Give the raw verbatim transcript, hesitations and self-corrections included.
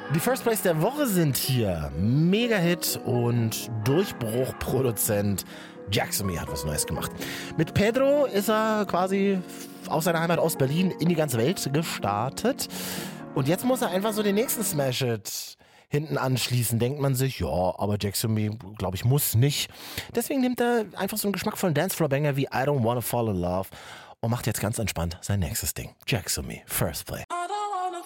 Die First Place der Woche sind hier Mega-Hit und Durchbruchproduzent Jaxomy hat was Neues gemacht. Mit Pedro ist er quasi aus seiner Heimat aus Berlin in die ganze Welt gestartet. Und jetzt muss er einfach so den nächsten Smash-Hit hinten anschließen. Denkt man sich, ja, aber Jaxomy, glaube ich, muss nicht. Deswegen nimmt er einfach so einen geschmackvollen Dancefloor-Banger wie I Don't Wanna Fall in Love und macht jetzt ganz entspannt sein nächstes Ding. Jaxomy, First Play.